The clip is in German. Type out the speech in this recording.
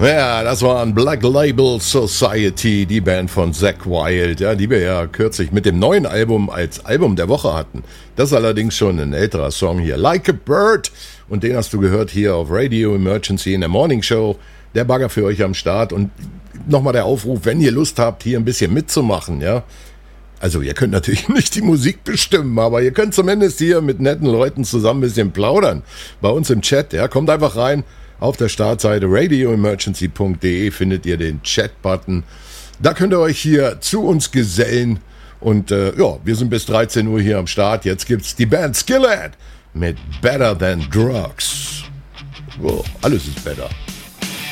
Ja, das war ein Black Label Society, die Band von Zakk Wylde, ja, die wir ja kürzlich mit dem neuen Album als Album der Woche hatten. Das ist allerdings schon ein älterer Song hier, Like a Bird. Und den hast du gehört hier auf Radio Emergency in der Morning Show. Der Bagger für euch am Start. Und nochmal der Aufruf, wenn ihr Lust habt, hier ein bisschen mitzumachen, ja. Also ihr könnt natürlich nicht die Musik bestimmen, aber ihr könnt zumindest hier mit netten Leuten zusammen ein bisschen plaudern. Bei uns im Chat, ja, kommt einfach rein. Auf der Startseite radioemergency.de findet ihr den Chat-Button. Da könnt ihr euch hier zu uns gesellen. Und ja, wir sind bis 13 Uhr hier am Start. Jetzt gibt's die Band Skillet mit Better Than Drugs. Oh, alles ist better.